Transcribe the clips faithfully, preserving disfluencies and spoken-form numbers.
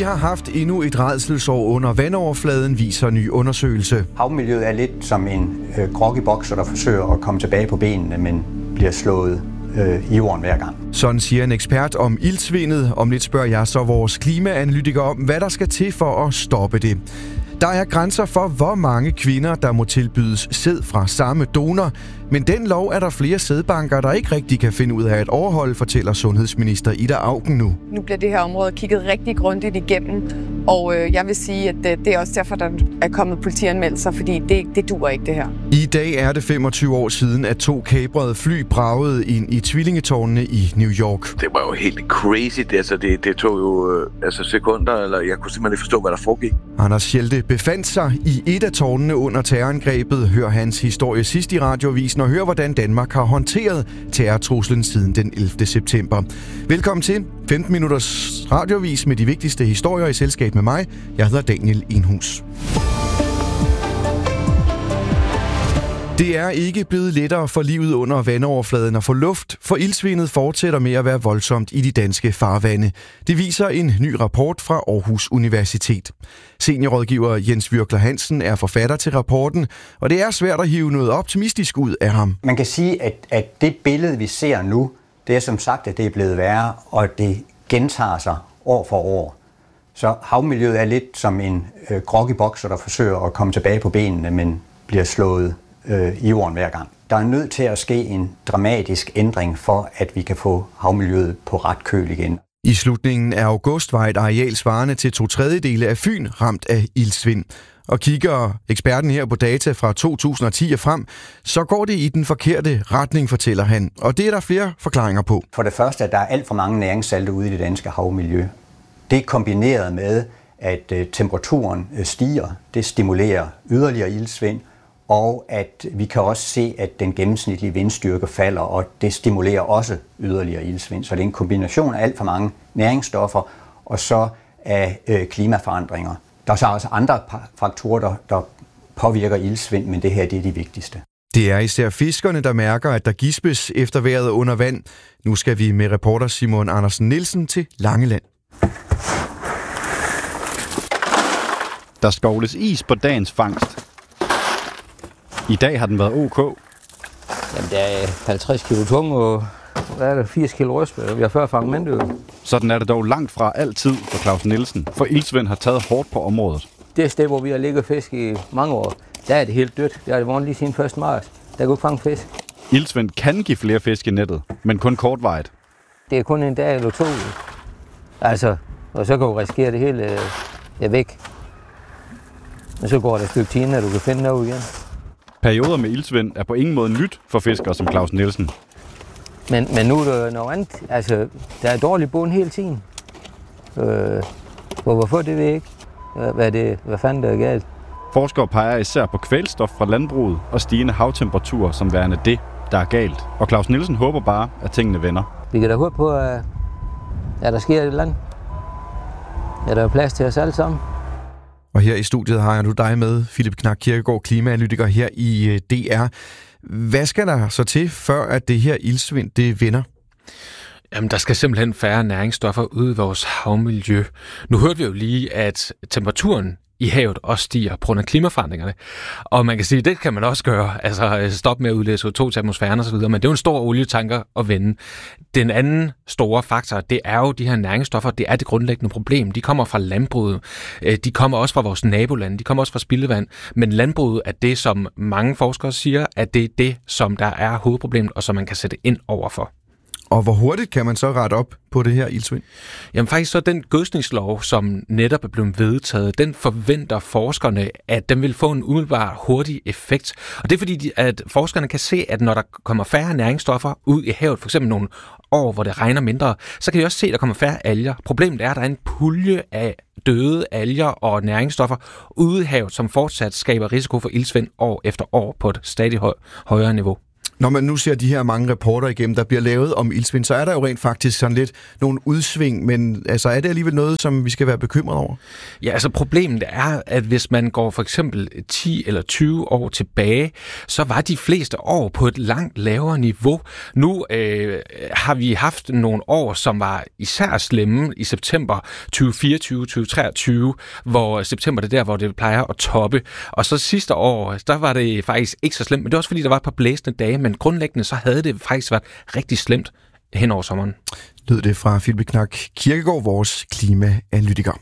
har haft endnu et rædselsår under vandoverfladen, viser ny undersøgelse. Havmiljøet er lidt som en øh, groggy-bokser, der forsøger at komme tilbage på benene, men bliver slået øh, i jorden hver gang. Sådan siger en ekspert om iltsvindet. Om lidt spørger jeg så vores klimaanalytiker om, hvad der skal til for at stoppe det. Der er grænser for, hvor mange kvinder, der må tilbydes sæd fra samme donor. Men den lov er der flere sædbanker, der ikke rigtig kan finde ud af at overholde, fortæller sundhedsminister Ida Auken nu. Nu bliver det her område kigget rigtig grundigt igennem, og øh, jeg vil sige, at det, det er også derfor, der er kommet politianmeldelser, fordi det, det duer ikke det her. I dag er det femogtyve år siden, at to kabrede fly bragede ind i tvillingetårnene i New York. Det var jo helt crazy. Det, altså, det, det tog jo øh, altså sekunder, eller jeg kunne simpelthen ikke forstå, hvad der foregik. Anders Schelte befandt sig i et af tårnene under terrorangrebet. Hør hans historie sidst i Radiovisen og hør, hvordan Danmark har håndteret terrortruslen siden den ellevte september. Velkommen til femten minutters radiovis med de vigtigste historier i selskab med mig. Jeg hedder Daniel Enhus. Det er ikke blevet lettere for livet under vandoverfladen at få luft, for iltsvindet fortsætter med at være voldsomt i de danske farvande. Det viser en ny rapport fra Aarhus Universitet. Seniorrådgiver Jens Virkler Hansen er forfatter til rapporten, og det er svært at hive noget optimistisk ud af ham. Man kan sige, at, at det billede, vi ser nu, det er som sagt, at det er blevet værre, og det gentager sig år for år. Så havmiljøet er lidt som en øh, groggy-bokser, der forsøger at komme tilbage på benene, men bliver slået øh, i jorden hver gang. Der er nødt til at ske en dramatisk ændring for, at vi kan få havmiljøet på ret køl igen. I slutningen af august var et areal svarende til to tredjedele af Fyn ramt af iltsvind. Og kigger eksperten her på data fra to tusind og ti og frem, så går det i den forkerte retning, fortæller han. Og det er der flere forklaringer på. For det første, at der er alt for mange næringssalte ude i det danske havmiljø. Det er kombineret med, at temperaturen stiger. Det stimulerer yderligere iltsvind. Og at vi kan også se, at den gennemsnitlige vindstyrke falder, og det stimulerer også yderligere iltsvind. Så det er en kombination af alt for mange næringsstoffer, og så af øh, klimaforandringer. Der er så også andre faktorer, der, der påvirker iltsvind, men det her det er de vigtigste. Det er især fiskerne, der mærker, at der gispes efter vejret under vand. Nu skal vi med reporter Simon Andersen Nielsen til Langeland. Der skovles is på dagens fangst. I dag har den været ok. Jamen, det er halvtreds kilo tung og hvad er det, firs kilo røstbøger. Vi har før fanget mandø. Sådan er det dog langt fra altid for Claus Nielsen, for iltsvind har taget hårdt på området. Det sted, hvor vi har ligget fisk i mange år, der er det helt dødt. Det har det været lige siden første marts. Der kan ikke fange fisk. Iltsvind kan give flere fisk i nettet, men kun kortvarigt. Det er kun en dag eller to. Altså, og så kan du risikere det hele er væk. Men så går der et stykke tid, når du kan finde noget igen. Perioder med iltsvind er på ingen måde nyt for fiskere som Claus Nielsen. Men, men nu er der noget andet. Altså, der er dårlig bund hele tiden. Øh, hvorfor det ved jeg ikke. Hvad, det, hvad fanden der er galt? Forskere peger især på kvælstof fra landbruget og stigende havtemperaturer som værende det, der er galt. Og Claus Nielsen håber bare, at tingene vender. Vi kan da håbe på, at ja, der sker et eller andet. Ja, der er plads til os alle sammen. Og her i studiet har jeg nu dig med, Philip Knak Kirkegaard, klimaanalytiker her i D R. Hvad skal der så til, før at det her iltsvind, det vender? Jamen, der skal simpelthen færre næringsstoffer ud i vores havmiljø. Nu hørte vi jo lige, at temperaturen i havet også stiger på grund af klimaforandringerne. Og man kan sige, at det kan man også gøre. Altså stoppe med at udlede C O to til atmosfæren osv., men det er jo en stor olietanker at vende. Den anden store faktor, det er jo de her næringsstoffer. Det er det grundlæggende problem. De kommer fra landbruget. De kommer også fra vores nabolande. De kommer også fra spildevand. Men landbruget er det, som mange forskere siger, at det er det, som der er hovedproblemet, og som man kan sætte ind overfor. Og hvor hurtigt kan man så rette op på det her iltsvind? Jamen faktisk så den gødskningslov, som netop er blevet vedtaget, den forventer forskerne, at den vil få en umiddelbar hurtig effekt. Og det er fordi, at forskerne kan se, at når der kommer færre næringsstoffer ud i havet, for eksempel nogle år, hvor det regner mindre, så kan de også se, at der kommer færre alger. Problemet er, at der er en pulje af døde alger og næringsstoffer ude i havet, som fortsat skaber risiko for iltsvind år efter år på et stadig høj, højere niveau. Når man nu ser de her mange rapporter igennem, der bliver lavet om iltsvind, så er der jo rent faktisk sådan lidt nogle udsving, men altså, er det alligevel noget, som vi skal være bekymret over? Ja, altså problemet er, at hvis man går for eksempel ti eller tyve år tilbage, så var de fleste år på et langt lavere niveau. Nu øh, har vi haft nogle år, som var især slemme i september tyve fireogtyve til tyve treogtyve, hvor september det er der, hvor det plejer at toppe. Og så sidste år, der var det faktisk ikke så slemt, men det var også fordi, der var et par blæsende dage, men grundlæggende så havde det faktisk været rigtig slemt hen over sommeren. Lød det fra Philip Knak Kirkegaard, vores klimaanalytiker.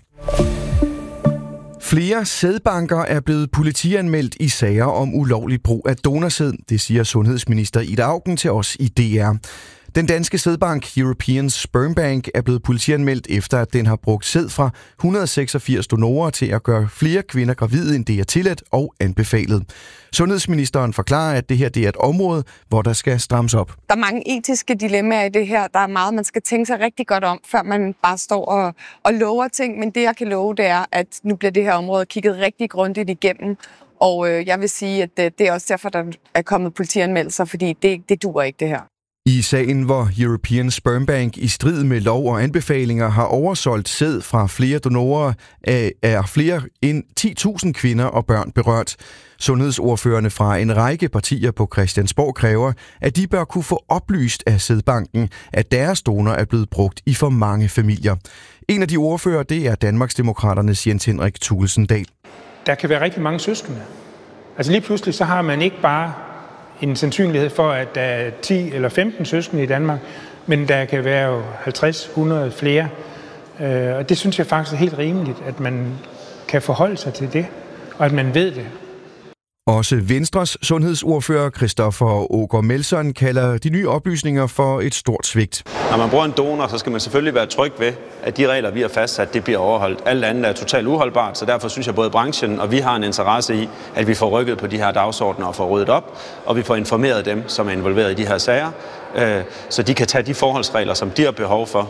Flere sædbanker er blevet politianmeldt i sager om ulovlig brug af donorsæd, det siger sundhedsminister Ida Auken til os i D R. Den danske sædbank European Sperm Bank er blevet politianmeldt efter, at den har brugt sæd fra et hundrede og seksogfirs donorer til at gøre flere kvinder gravide, end det er tilladt og anbefalet. Sundhedsministeren forklarer, at det her det er et område, hvor der skal strammes op. Der er mange etiske dilemmaer i det her. Der er meget, man skal tænke sig rigtig godt om, før man bare står og, og lover ting. Men det, jeg kan love, det er, at nu bliver det her område kigget rigtig grundigt igennem. Og øh, jeg vil sige, at det, det er også derfor, der er kommet politianmeldelser, fordi det, det duer ikke, det her. I sagen, hvor European Sperm Bank i strid med lov og anbefalinger har oversolgt sæd fra flere donorer, er flere end ti tusind kvinder og børn berørt. Sundhedsordførerne fra en række partier på Christiansborg kræver, at de bør kunne få oplyst af sædbanken, at deres donor er blevet brugt i for mange familier. En af de ordfører, det er Danmarksdemokraternes Jens Henrik Thulesen Dahl. Der kan være rigtig mange søskende. Altså lige pludselig så har man ikke bare en sandsynlighed for, at der er ti eller femten søskende i Danmark, men der kan være jo halvtreds hundrede flere. Og det synes jeg faktisk er helt rimeligt, at man kan forholde sig til det, og at man ved det. Også Venstres sundhedsordfører Christoffer Aagaard Melson kalder de nye oplysninger for et stort svigt. Når man bruger en donor, så skal man selvfølgelig være tryg ved, at de regler, vi har fastsat, det bliver overholdt. Alt andet er totalt uholdbart, så derfor synes jeg, både branchen og vi har en interesse i, at vi får rykket på de her dagsordner og får ryddet op, og vi får informeret dem, som er involveret i de her sager, så de kan tage de forholdsregler, som de har behov for,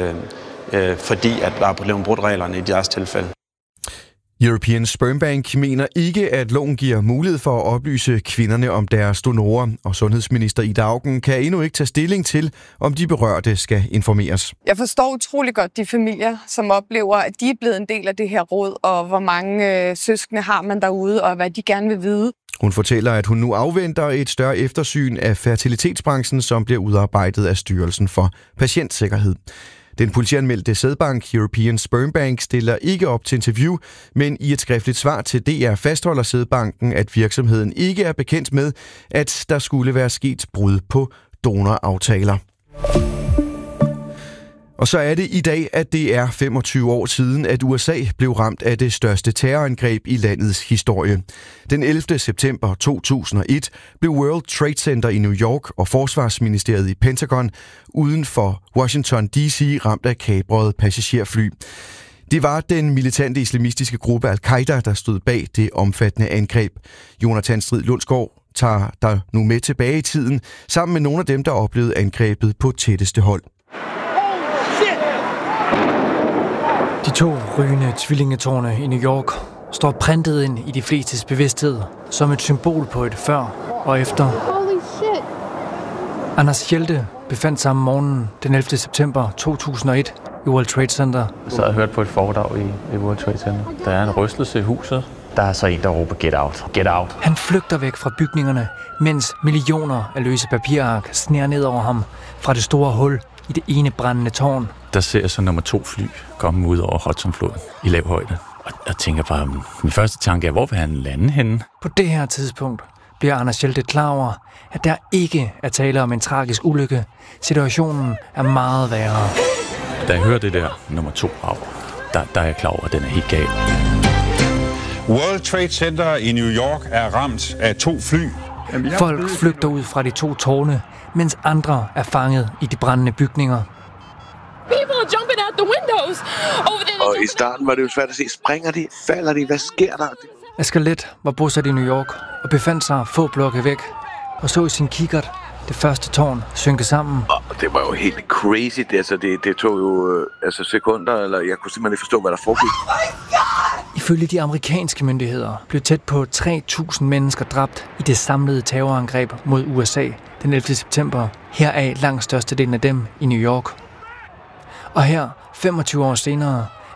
fordi at der er blevet brudt reglerne i deres tilfælde. European Sperm Bank mener ikke, at loven giver mulighed for at oplyse kvinderne om deres donorer, og sundhedsminister Ida Auken kan endnu ikke tage stilling til, om de berørte skal informeres. Jeg forstår utrolig godt de familier, som oplever, at de er blevet en del af det her råd, og hvor mange øh, søskende har man derude, og hvad de gerne vil vide. Hun fortæller, at hun nu afventer et større eftersyn af fertilitetsbranchen, som bliver udarbejdet af Styrelsen for Patientsikkerhed. Den politianmeldte sædbank European Sperm Bank stiller ikke op til interview, men i et skriftligt svar til D R fastholder sædbanken, at virksomheden ikke er bekendt med, at der skulle være sket brud på donoraftaler. Og så er det i dag, at det er femogtyve år siden, at U S A blev ramt af det største terrorangreb i landets historie. Den ellevte september to tusind og et blev World Trade Center i New York og Forsvarsministeriet i Pentagon uden for Washington D C ramt af kabrede passagerfly. Det var den militante islamistiske gruppe Al-Qaida, der stod bag det omfattende angreb. Jonathan Strid Lundsgaard tager dig nu med tilbage i tiden, sammen med nogle af dem, der oplevede angrebet på tætteste hold. De to rygende tvillingetårne i New York står printet ind i de flestes bevidsthed som et symbol på et før og efter. Holy shit. Anders Schelde befandt sig om morgenen den ellevte september to tusind og et i World Trade Center. Jeg sad og hørte på et foredrag i, i World Trade Center. Der er en rystelse i huset. Der er så en, der råber get out, get out. Han flygter væk fra bygningerne, mens millioner af løse papirark sner ned over ham fra det store hul i det ene brændende tårn. Der ser jeg så nummer to fly komme ud over Hudsonfloden i lav højde. Og jeg tænker bare, min første tanke er, hvor vil han lande henne? På det her tidspunkt bliver Anders Schelde klar over, at der ikke er tale om en tragisk ulykke. Situationen er meget værre. Da jeg hører det der nummer to af, der, der er jeg klar over, at den er helt gal. World Trade Center i New York er ramt af to fly. Folk flygter ud fra de to tårne, mens andre er fanget i de brændende bygninger. People are jumping out the windows. Over there, og i starten var det jo svært at se, springer de, falder de, hvad sker der? Asger Leth var bosat i New York og befandt sig få blokke væk og så i sin kikkert det første tårn synke sammen. Og det var jo helt crazy, det, altså, det, det tog jo øh, altså sekunder, eller jeg kunne simpelthen ikke forstå, hvad der foregik. Oh Ifølge de amerikanske myndigheder blev tæt på tre tusind mennesker dræbt i det samlede terrorangreb mod U S A den ellevte september, heraf langt størstedelen af dem i New York. Og her, femogtyve år senere,